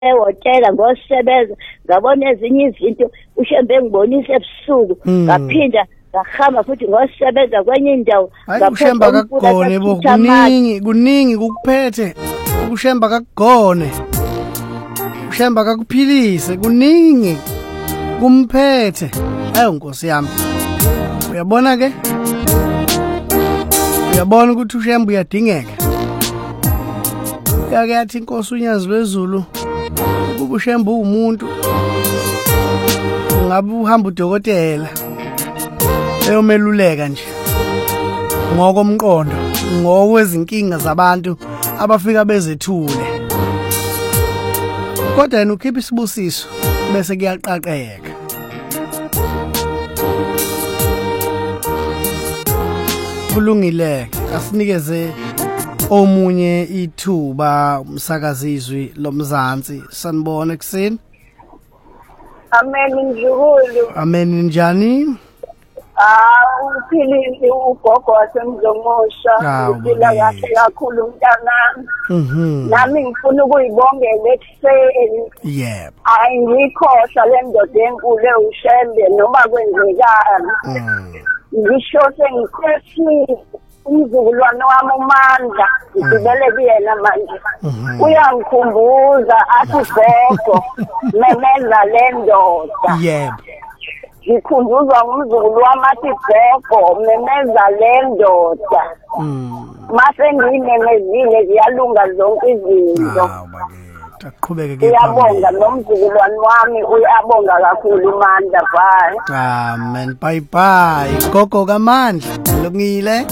ehotela ngosebenza ngabona ezinye izinto ushembe ngibonisa ebusuku ngaphinda ngahamba futhi ngosebenza kwenye indawo ushemba kakugone bo kuningi kukuphethe ushemba kakugone ushemba kakuphilise kuningi kumphethe Nkosi yami uyabona ke uyabona ukuthi ushemba uyadingeka yake yathi inkosi uNyazi lwezulu ukuba ushemba umuntu ngabe uhamba udokotela eyomeluleka nje ngokomqondo ngokwezinkinga zabantu abafika bezethule kodwa yena ukhipha isibusiso bese kuyaqaqeka kulungile asinikeze omunye ithuba umsakazizwi lomzansi sanibona ekseni Amen Mzukulu Amen njani uphilile ugogo wasemzongosha uphila kahle kakhulu mntanami nami ngifuna ukuyibongela ekuseni yebo ayingikhohlwa le ndoda enkulu ewushembe noma kwenzekani ngisho sengikhosile umzukulwane wami uMandla ngibele kuyena manje uyangikhumbuza athi gogo memeza le ndoda yebo ngikhunjuzwa ngumzukulu wami athi gogo memeza le ndoda mase ngiyimemezile ziyalunga zonke izinto Taqhubeke ke uyabonga nomzukulwane wami uyabonga kakhulu Mandla bye amen bye bye gogo kaMandla lungile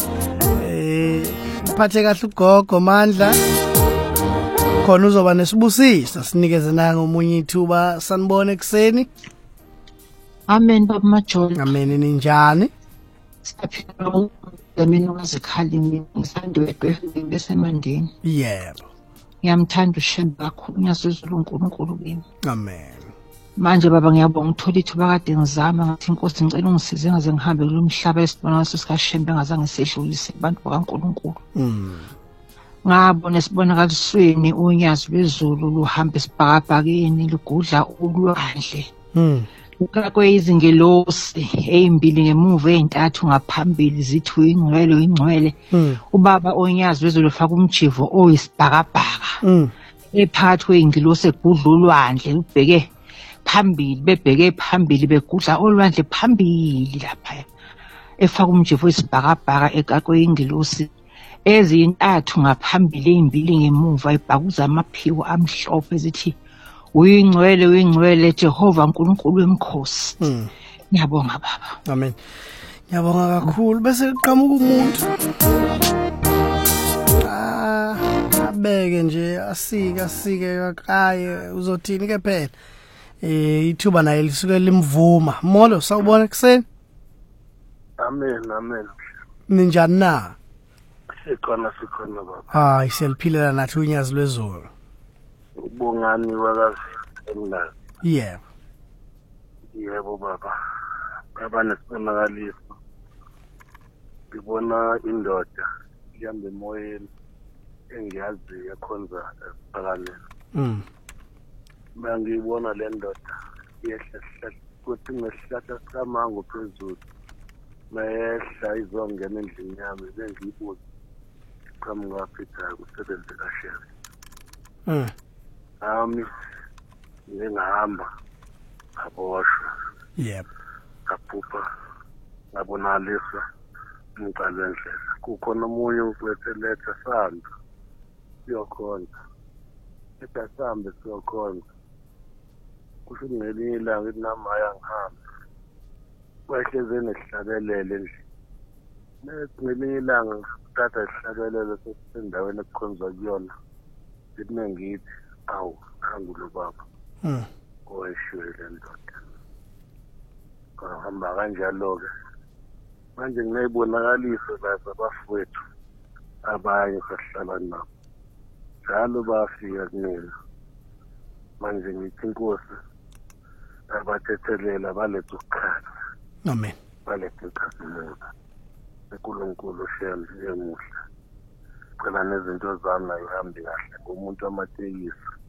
phathe kahle ugogo Mandla khona uzoba nesibusiso sinikeze na ngomunye ithuba sanibona ekseni Amen baba Majoli amen ninjani siyaphila mina ngazikhalini ngisandwedwe besemandeni yebo ngiyamthanda ushemba kakhulu ngiyasizula uNkulunkulu kimi amen manje baba ngiyabonga ngithola ithuba kade ngizama ngathi inkosi ngicela ungisize ngaze ngihambe kulo mhlaba esibona ngaso sikashembe ngazange sehlulise abantu bakaNkulunkulu ngabona esibonakalisweni uNyazi lwezulu luhamba esibhakabhakeni lugudla ulwandle kweyizingelosi ezimbili ngemuva ezintathu ngaphambili zithi ingcwele ubaba oNyazi lwezulu ufaka umjivo oyisibhakabhaka ephakathi kweyingilosi egudla ulwandle ubheke phambili bebheke phambili begudla olwandle phambili lapha efaka umjivo oyisibhakabhaka ekakwe ingilosi ezintathu ngaphambili ezimbili ngemuva ibhakuza amaphiko amhlophe zithi uyingcwele Jehova uNkulunkulu wemkhosi ngiyabonga baba amen ngiyabonga kakhulu bese kuqhamuka umuntu abeke nje asike kakaye uzothini ke phela ithuba naye lisuke limvuma molo sawubona ekseni amen ninjani na sikhona baba hayi siyaliphilela nathi uNyazi lwezulu ubongani wakazi emnandi yebo baba nesibonakaliso ngibona indoda ihamba emoyeni engiyazi yakhonza esiphakameni ngiyibona le ndoda yehla kuthi ngesihlahla sikamango phezulu mayehla izongena endlini yami bengiyibuza iqhamuka phitha kusebenze kahle ami ngihamba aboshwa kaphupha ngabonaliswa umqala endlela kukhona umunye ukwetheleka sanda siyokhonza edasambe siyokhonza kusho ngelinye ilanga ukuthi namaya ngihamba wehleze nesihlabelele endlini ngelinye ilanga kuthatha isihlabelele sendaweni ekukhonzwa kuyona ngithi mengithi awu angulo baba oweshwele ndoda ngahamba kanjalo-ke manje nginayibonakaliso la zabafowethu abanye sasihlala nabo njalo bafika kumina manje ngithi inkosi abathethelela baletha ukukhala amen baletha ikhazimula uNkulunkulu shembe emuhle phela nezinto zami ayihambi kahle ngumuntu amatekisi